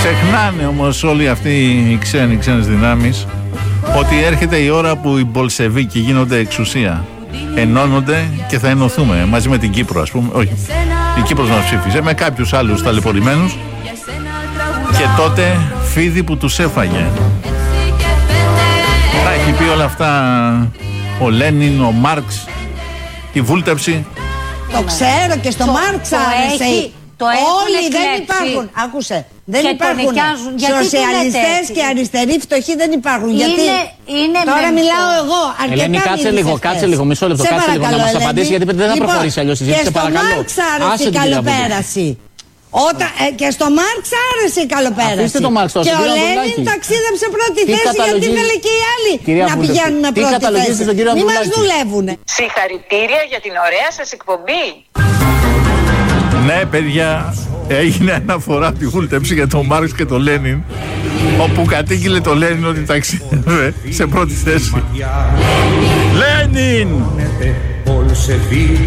Ξεχνάνε όμως όλοι αυτοί οι ξένες δυνάμεις ότι έρχεται η ώρα που οι Μπολσεβίκοι γίνονται εξουσία. Ενώνονται και θα ενωθούμε μαζί με την Κύπρο, ας πούμε. Όχι, η Κύπρος μας ψήφισε με κάποιους άλλους ταλαιπωρημένους. Και τότε φίδι που τους έφαγε. Τα έχει πει όλα αυτά ο Λένιν, ο Μάρξ, η βούλτεψη. Το ξέρω και στο Μάρξ άρεσε. Όλοι δεν υπάρχουν. Άκουσε. Δεν υπάρχουν σοσιαλιστές και αριστεροί φτωχοί, δεν υπάρχουν. Γιατί τώρα μιλάω εγώ. Ελένη, κάτσε λίγο, μισό λεπτό. Κάτσε λίγο να μας απαντήσει, γιατί δεν θα προχωρήσει αλλιώς η συζήτηση. Και στο Μάρξ άρεσε η καλοπέραση. Και στο Μάρξ άρεσε η καλοπέραση. Και ο Λένιν ταξίδεψε πρώτη θέση, γιατί ήθελε και οι άλλοι να πηγαίνουν πρώτη θέση. Μην μας δουλεύουν. Συγχαρητήρια για την ωραία σας εκπομπή. Ναι, παιδιά, έγινε αναφορά τη βούλτεψη για τον Μάρξ και τον Λένιν, όπου κατήγγειλε το Λένιν ότι ταξίδευε σε πρώτη θέση. Λένιν!